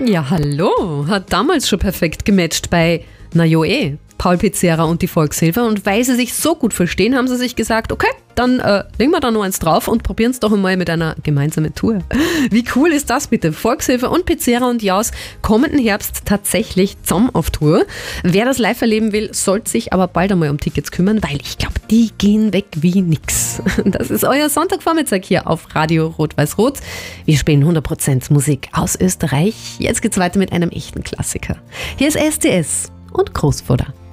Ja, hallo. Hat damals schon perfekt gematcht bei Paul Pizzera und die Volkshilfe. Und weil sie sich so gut verstehen, haben sie sich gesagt, okay, dann legen wir da noch eins drauf und probieren es doch einmal mit einer gemeinsamen Tour. Wie cool ist das bitte? Volkshilfe und Pizzera und Jaus kommenden Herbst tatsächlich zusammen auf Tour. Wer das live erleben will, sollte sich aber bald einmal um Tickets kümmern, weil ich glaube, die gehen weg wie nix. Das ist euer Sonntagvormittag hier auf Radio Rot-Weiß-Rot. Wir spielen 100% Musik aus Österreich. Jetzt geht's weiter mit einem echten Klassiker. Hier ist STS und Großvater.